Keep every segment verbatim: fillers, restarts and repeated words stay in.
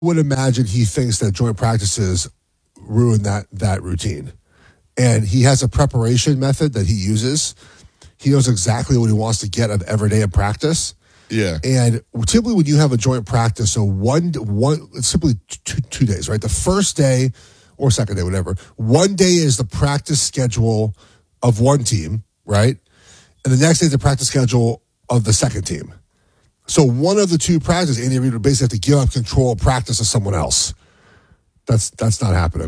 would imagine he thinks that joint practices ruin that that routine. And he has a preparation method that he uses. He knows exactly what he wants to get of every day of practice. Yeah. And typically when you have a joint practice, so one, one it's simply two, two days, right? The first day or second day, whatever. One day is the practice schedule of one team, right? And the next day is the practice schedule of the second team. So one of the two practices, Andy Reid would basically have to give up control of practice to someone else. That's that's not happening.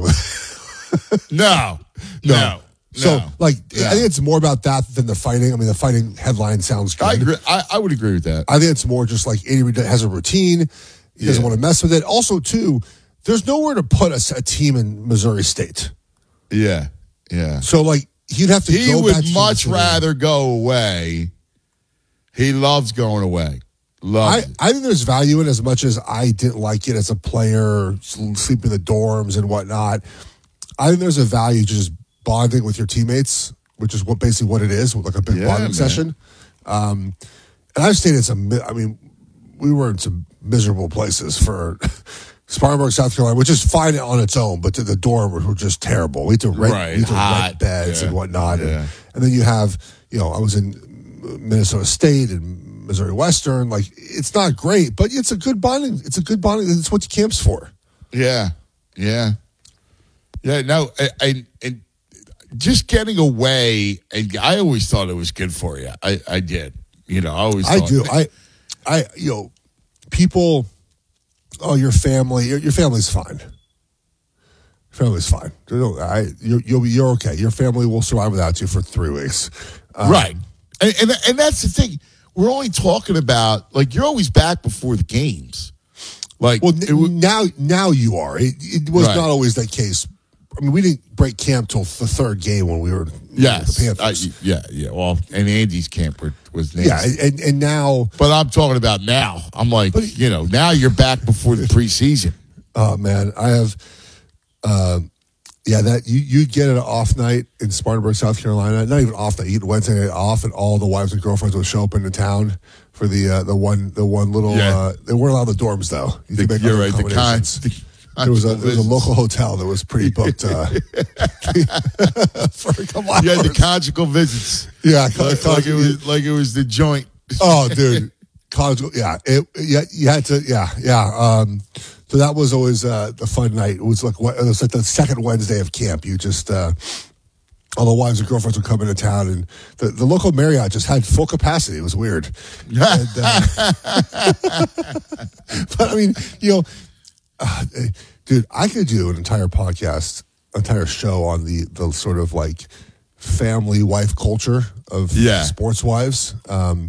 no, no, no. So, like, no. I think it's more about that than the fighting. I mean, the fighting headline sounds good. I agree. I, I would agree with that. I think it's more just like Andy Reid has a routine. He yeah. doesn't want to mess with it. Also, too, there's nowhere to put a, a team in Missouri State. Yeah, yeah. So, like, he'd have to he go would back to much rather go away. He loves going away. Loves I, I think there's value in it as much as I didn't like it as a player, sleeping in the dorms and whatnot. I think there's a value to just bonding with your teammates, which is what basically what it is, like a big yeah, bonding man. session. Um, and I've stayed in some, I mean, we were in some miserable places for Spartanburg, South Carolina, which is fine on its own, but the dorms were just terrible. We had to rent, right. we had to Hot. rent beds yeah. and whatnot. Yeah. And, and then you have, you know, I was in Minnesota State and Missouri Western. Like, it's not great, but it's a good bonding. It's a good bonding. It's what camp's for. Yeah. Yeah. Yeah. No, I, I, and just getting away, and I always thought it was good for you. I, I did. You know, I always I thought do. I, I, you know, people, oh, your family, your, your family's fine. Your family's fine. I, you're, you'll be, you're okay. Your family will survive without you for three weeks. Um, right. And, and and that's the thing. We're only talking about, like, you're always back before the games. Like, well, it w- now now you are. It, it was right. not always that case. I mean, we didn't break camp till the third game when we were yes, the Panthers. I, yeah, yeah. Well, and Andy's camp were, was nasty. Yeah, and, and now. But I'm talking about now. I'm like, but, you know, now you're back before the preseason. Oh, man. I have, uh, yeah, that you you get an off night in Spartanburg, South Carolina. Not even off night. You get Wednesday night off, and all the wives and girlfriends would show up into town for the uh, the one the one little. Yeah. Uh, they weren't allowed the dorms though. You the, could make you're other right. The accommodations. con- the There was a there was a local hotel that was pretty booked uh, for a couple hours. Yeah, the conjugal visits. Yeah, like, con- like it was like it was the joint. Oh, dude, conjugal. Yeah, it. Yeah, you had to. Yeah, yeah. Um, so that was always uh, the fun night. It was like it was like the second Wednesday of camp. You just uh, all the wives and girlfriends would come into town, and the, the local Marriott just had full capacity. It was weird. And, uh, but I mean, you know. Uh, dude, I could do an entire podcast, entire show on the the sort of like family wife culture of yeah. sports wives. Um,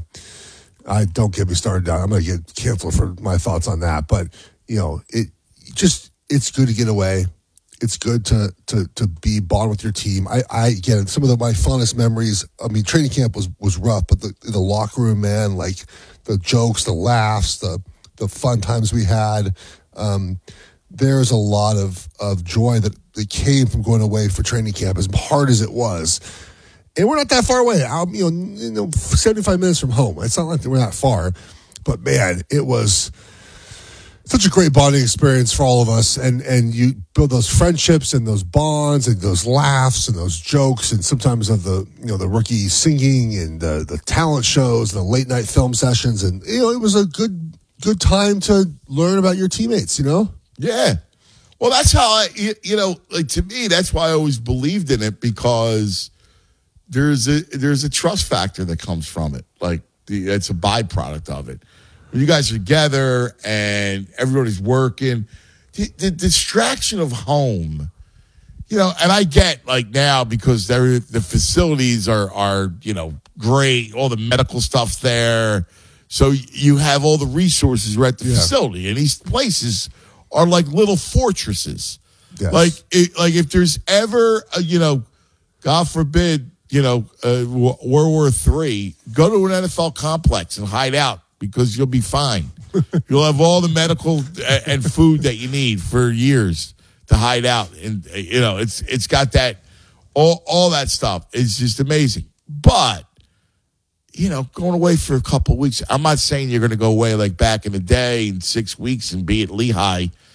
I don't get me started down. I'm going to get canceled for my thoughts on that. But you know, it just it's good to get away. It's good to to to be bond with your team. I I again some of the, my fondest memories. I mean, training camp was was rough, but the the locker room, man, like the jokes, the laughs, the the fun times we had. Um, there's a lot of, of joy that, that came from going away for training camp, as hard as it was. And we're not that far away. I'm, you know, you know, seventy-five minutes from home. It's not like we're that far. But, man, it was such a great bonding experience for all of us. And, and you build those friendships and those bonds and those laughs and those jokes and sometimes of the, you know, the rookie singing and the, the talent shows and the late-night film sessions. And, you know, it was a good good time to learn about your teammates, you know? Yeah. Well, that's how I, you know, like to me, that's why I always believed in it, because there's a there's a trust factor that comes from it. Like the, it's a byproduct of it. When you guys are together and everybody's working, the, the distraction of home, you know, and I get like now because they're, the facilities are are, you know, great, all the medical stuff's there. So you have all the resources right at the yeah. facility, and these places are like little fortresses. Yes. Like, it, like if there's ever, a, you know, God forbid, you know, uh, World War Three, go to an N F L complex and hide out because you'll be fine. You'll have all the medical and food that you need for years to hide out, and you know, it's it's got that all all that stuff. It's just amazing, but. You know, going away for a couple of weeks. I'm not saying you're going to go away like back in the day in six weeks and be at Lehigh